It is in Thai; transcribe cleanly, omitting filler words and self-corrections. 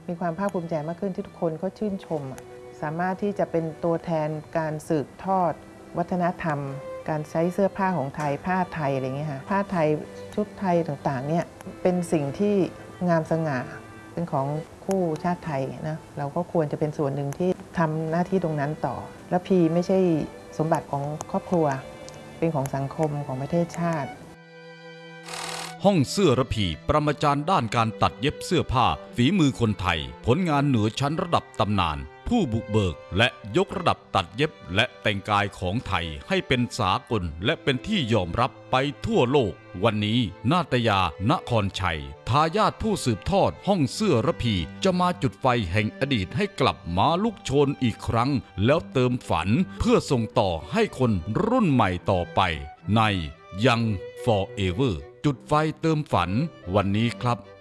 มีความภาคภูมิใจมากขึ้นที่ทุกคนก็ชื่นชมสามารถที่จะเป็นตัวแทนการสืบทอดวัฒนธรรมการใช้เสื้อผ้าของไทยผ้าไทยอะไรเงี้ยค่ะผ้าไทยชุดไทยต่างๆเนี่ยเป็นสิ่งที่งามสง่าเป็นของคู่ชาติไทยนะเราก็ควรจะเป็นส่วนหนึ่งที่ทำหน้าที่ตรงนั้นต่อและพีไม่ใช่สมบัติของครอบครัวเป็นของสังคมของประเทศชาติห้องเสื้อระพีประมาจารย์ด้านการตัดเย็บเสื้อผ้าฝีมือคนไทยผลงานเหนือชั้นระดับตำนานผู้บุกเบิกและยกระดับตัดเย็บและแต่งกายของไทยให้เป็นสากลและเป็นที่ยอมรับไปทั่วโลกวันนี้นาตยานครชัยทายาทผู้สืบทอดห้องเสื้อระพีจะมาจุดไฟแห่งอดีตให้กลับมาลุกโชนอีกครั้งแล้วเติมฝันเพื่อส่งต่อให้คนรุ่นใหม่ต่อไปในYoung Forever จุดไฟเติมฝันวันนี้ครับ